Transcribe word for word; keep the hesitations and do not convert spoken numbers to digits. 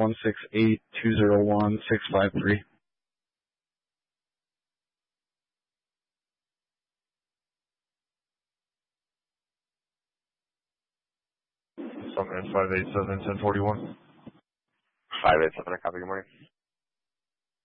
one six eight, two zero one, six five three. Something five eight seven, ten forty-one. five eight seven, a copy, good morning.